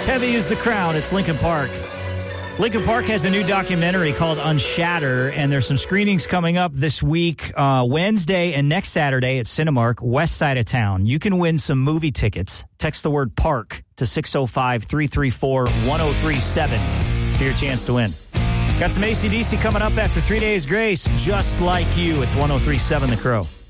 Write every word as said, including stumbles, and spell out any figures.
Heavy is the crown. It's Linkin Park. Linkin Park has a new documentary called Unshatter, and there's some screenings coming up this week, uh, Wednesday and next Saturday at Cinemark, west side of town. You can win some movie tickets. Text the word PARK to six oh five, three three four, one oh three seven for your chance to win. Got some A C D C coming up after Three Days Grace, Just Like You. It's one oh three seven The Crow.